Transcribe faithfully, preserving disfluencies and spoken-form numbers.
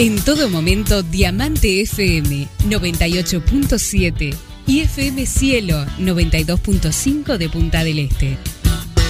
En todo momento, Diamante F M noventa y ocho punto siete y F M Cielo noventa y dos punto cinco de Punta del Este.